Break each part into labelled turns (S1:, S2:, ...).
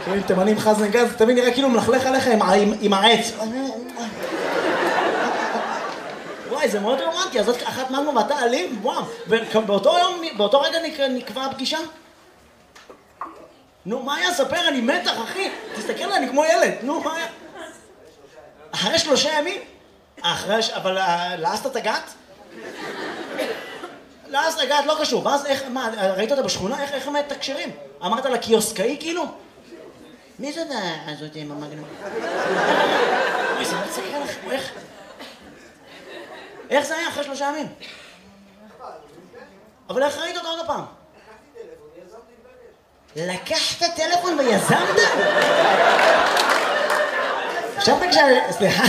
S1: אם תימנים חזן גז, תמיד נראה כאילו מלכלך עליך עם העץ. וואי, זה מאוד רומנטי, אז זאת אחת מנגו ואתה אלים, וואו. ובאותו רגע נקבע הפגישה? נו, מה היה? ספר, אני מתח, אחי. תסתכל עליי, אני כמו ילד. נו, מה היה? אחרי 3 ימים? אבל לעשת את הגעת? לעשת הגעת לא קשור. ואז איך, מה, ראית אותה בשכונה? איך הם מתקשרים? אמרת לה קיוסקאי כאילו? מי זאת הזאת עם המגנום? אוי, זה מצחיק לך, איך זה היה אחרי 3 ימים? אבל איך ראית אותה עוד הפעם? לקחת טלפון ויזמת? חשבת סליחה.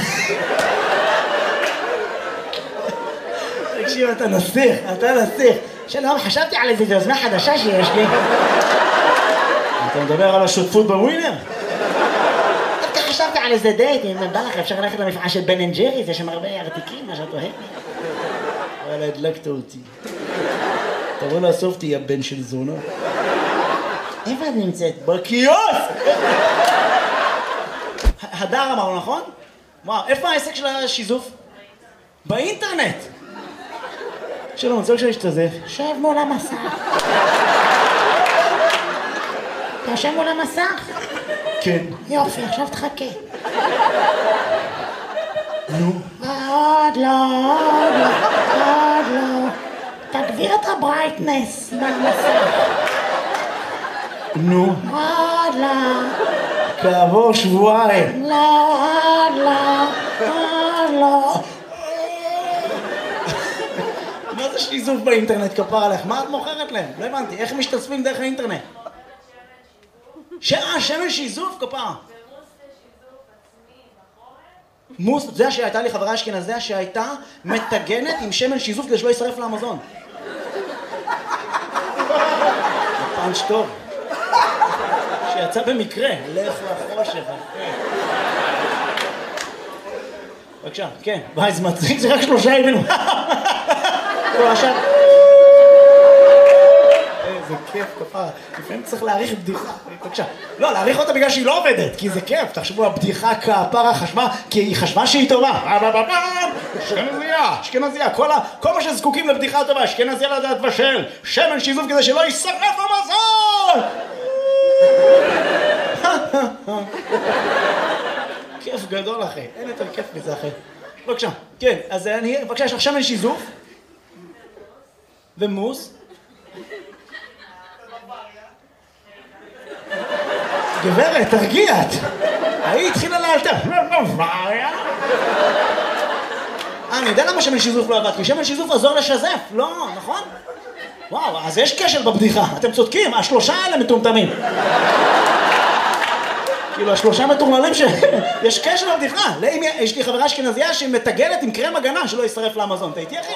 S1: תקשיב, אתה נסיך. שלום, חשבתי על איזו יוזמה חדשה שיש לי. אתה מדבר על השותפות בווינר? דווקא חשבתי על איזה דייט, אם בא לך אפשר ללכת למפעל של בן אנד ג'ריס, יש שם הרבה ארתיקים, מה שאת אוהבת. וואלה, הדלקת אותי. תבוא לאסוף אותי, הבן של זונה. איפה את נמצאת? בקיוסק! הדר אמרנו, נכון? וואו, איפה העסק של השיזוף? באינטרנט! שלום, אני רוצה להשתזף. שב מול המסך. אתה יושב מול המסך? כן. יופי, עכשיו תחכה. נו. עוד לא. תגביר את הברייטנס במסך. נו. עוד לא. כעבור שבועיים. עוד לא. מה זה שיזוף באינטרנט, כפר עליך? מה את מוכרת להם? לא הבנתי, איך משתתפים דרך האינטרנט? שמן שיזוף, כפר. מוס, זה שהייתה לי חברה אשכנזיה שהייתה מטגנת עם שמן שיזוף כדי שלא ישרף לאמזון. פאנץ' טוב. שיצא במקרה, לך לחושך. בבקשה, כן. וואי, זה מצחיק, זה רק 3 ימים. עכשיו... איזה כיף, כפרה. לפעמים צריך להעריך בדיחה. בבקשה. לא, להעריך אותה בגלל שהיא לא עובדת, כי זה כיף. תחשבו, הבדיחה כפרה חשבה, כי היא חשבה שהיא טובה. אשכנזיה. כל מה שזקוקים לבדיחה טובה, אשכנזיה לדעת בשל. שמן שיזוף כדי שלא ישרף המזון! כיף גדול, אחי. אין יותר כיף מזה, אחי. בבקשה. כן, אז בבקשה, יש לך שמן שיזוף. ומוס. גברת, תרגיעת. היא התחילה לאלתר. אני יודע למה שמן שיזוף לא עבד, כי שמן שיזוף עזור לשזף, לא, נכון? וואו, אז יש כשל בבדיחה, אתם צודקים, 3 האלה מטומטמים. כאילו, 3 מטורללים יש כשל בבדיחה. יש לי חברה אשכנזיה שמטגנת עם קרם הגנה שלא ישרף לאמזון. אתה איתי, אחי?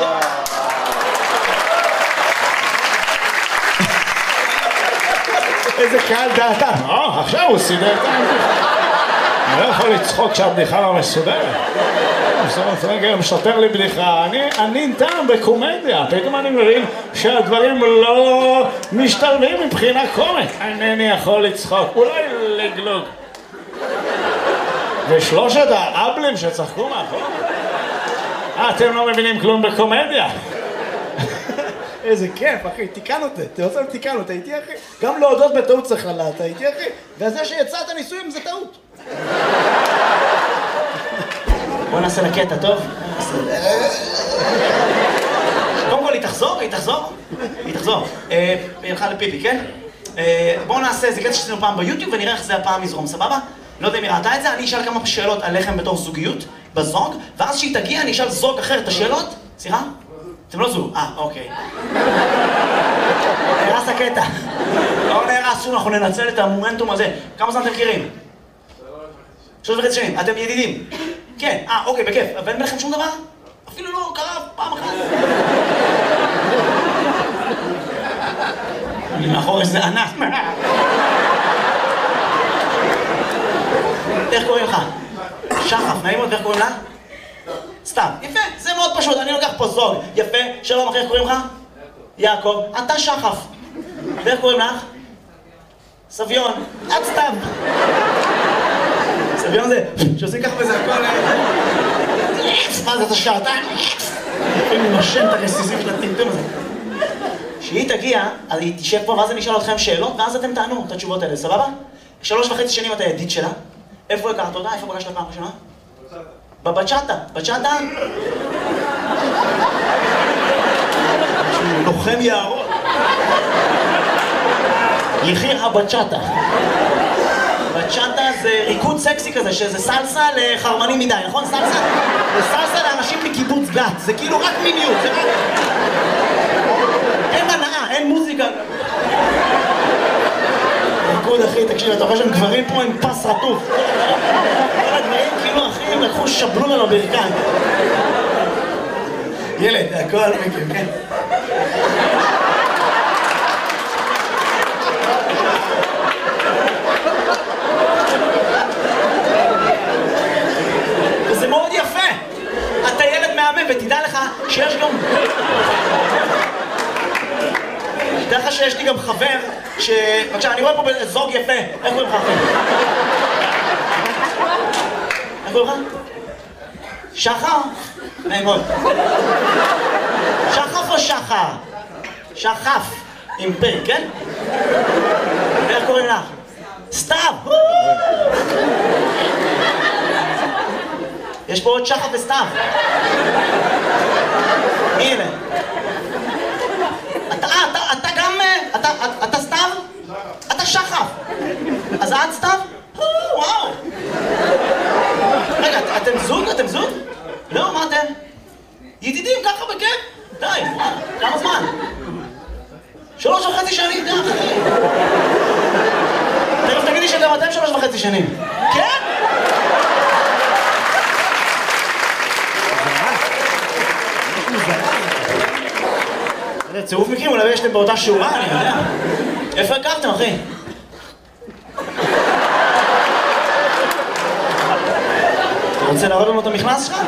S1: איזה קהל דעתה. עכשיו הוא סידר את הבדיחה. אני לא יכול לצחוק שהבדיחה לא מסודרת. רגע, משתר לי בדיחה. אני טעם בקומדיה. פתאום אני מבין שהדברים לא משתלבים מבחינה קומית. אינני יכול לצחוק. אולי לגלוג. ושלושת האבלים שצחקו מאחור. אתם לא מבינים כלום בקומדיה. איזה כיף, אחי, תיקן אותי, תיקן אותי, איתי אחי? גם להודות בטעות צריך לדעת, איתי אחי? וזה שיצאת ניסויים זה טעות. בוא נעשה לקטע, טוב? קודם כל, היא תחזור. היא הלכה לפיפי, כן? בואו נעשה, זה קטע שעשינו פעם ביוטיוב ונראה איך זה הפעם יזרום, סבבה? לא יודע אם היא ראתה את זה, אני אשאל כמה שאלות עליכם בתור זוגיות, בזוג, ואז שהיא תגיע אני אשאל זוג אחר את השאלות, סליחה? אתם לא זוג, אוקיי. נהרס הקטע. לא נהרס שום, אנחנו ננצל את המומנטום הזה. כמה זמן אתם מכירים? 3.5 שנים. אתם ידידים? כן, אוקיי, בכיף. ואין ביניכם שום דבר? אפילו לא קרה פעם אחת. אני מאחור איזה ענק. איך קוראים לך? שחף, נעים מאוד, ואיך קוראים לה? סתם, יפה, זה מאוד פשוט, אני לוקח פה זוג, יפה, שלום אחי, איך קוראים לך? יעקב, אתה שחף. ואיך קוראים לך? סביון, עד סתיו. סביון זה, שעושים ככה וזה הכל... מה זה, אתה שעתיים? אני נושם את הרסיסים של הטמטום הזה. כשהיא תגיע, אז היא תשב פה, ואז אני אשאל אתכם שאלות, ואז אתם תענו את התשובות האלה, סבבה? 3.5 שנים אתה ידיד שלה. איפה הכרת אותה? איפה פגשת פעם ראשונה? בבצ'אטה. בצ'אטה? לוחם יערות. יחיר הבצ'אטה. בצ'אטה זה ריקוד סקסי כזה, שזה סלסה לחרמנים מדי, נכון? סלסה? זה סלסה לאנשים מקיבוץ גת, זה כאילו רק מיניות, זה רק... אין מנאה, אין מוזיקה. ריקוד אחי, תקשיב, אתה רואה שהם גברים פה עם פס רטוף. כל הדברים כאילו אחי, הם לקחו שבלו לנו ברכיים. ילד, הכל מכיר, כן? וזה מאוד יפה. אתה ילד מהמם, ותדע לך שיש גם... תדע לך שיש לי גם חבר ש... בבקשה, אני רואה פה זוג יפה. איך קוראים לך אחי? איך קוראים לך? שחר? נעמוד. שחף או שחר? שחף. עם פה, כן? ואיך קוראים לך? סתיו! יש פה עוד שחף וסתיו. הנה. אתה גם... אתה סתיו? אתה שחף. אז את סתיו? וואו. רגע, אתם זוג? אתם זוג? לא, מה אתם? ידידים ככה בכיף? די, כמה זמן? 3.5 שנים, די. תכף תגידי שגם אתם 3.5 שנים. כן? זה צירוף מקרים, אולי יש אתם באותה שורה, אני יודע. איפה הכרתם, אחי? אתה רוצה להראות לנו את המכנס שלך?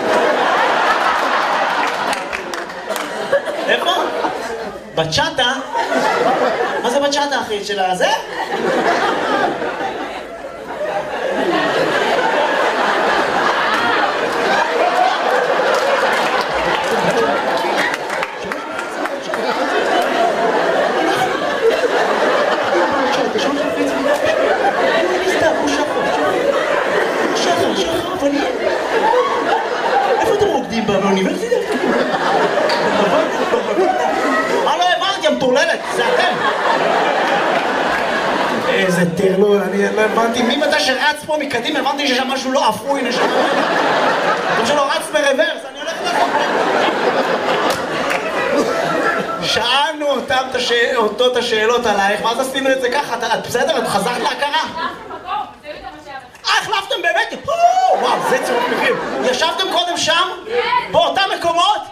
S1: איפה? בצ'אטה? מה זה בצ'אטה, אחי? של הזה? איפה אתם רוקדים באוניברסיטה? מה לא הבנתי, המטורללת, זה אתם. איזה טרלול, אני לא הבנתי, ממתי שרץ פה מקדימה, הבנתי שיש שם משהו לא אפוי, נשמע. כמו שלא רץ ברוורס, אני הולך לעשות. שאלנו אותו את השאלות עלייך, ואז עשינו את זה ככה, את בסדר? את חזרת להכרה? החלפתם באמת? וואו, זה צירוף מקרים. ישבתם קודם שם? באותם מקומות?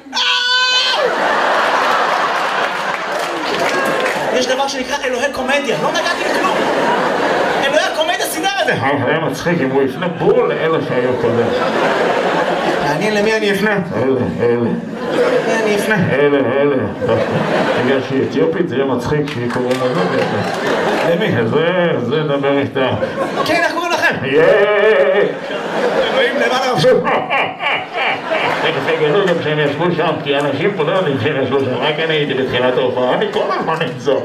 S1: יש דבר שנקרא אלוהי קומדיה, לא נגעתי בכלום. אלוהי הקומדיה סידר את זה.
S2: היה מצחיק אם הוא יפנה בול לאלה שהיו קודם.
S1: מעניין למי אני אפנה?
S2: אלה.
S1: למי אני אפנה?
S2: אלה. בגלל שהיא אתיופית זה יהיה מצחיק שהיא קוראים לזה.
S1: למי?
S2: זה נדבר איתה.
S1: כן, איך קוראים לכם? אלוהים למעלה רבשו.
S2: תגלו גם שהם ישבו שם, כי אנשים פה לא יודעים שהם ישבו שם, רק אני הייתי בתחילת ההופעה, אני כל הזמן נמצא.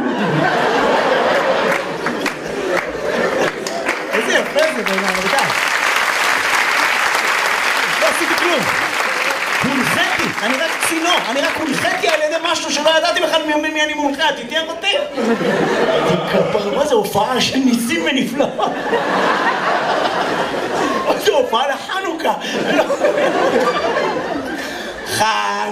S1: איזה יפה זה בעניין, רבותיי. לא עשיתי כלום. הונחיתי, אני רק צינור, אני רק הונחיתי על ידי משהו שלא ידעתי בכלל מי אני מונחה, תתייך אותי. מה זה הופעה של ניסים ונפלאות?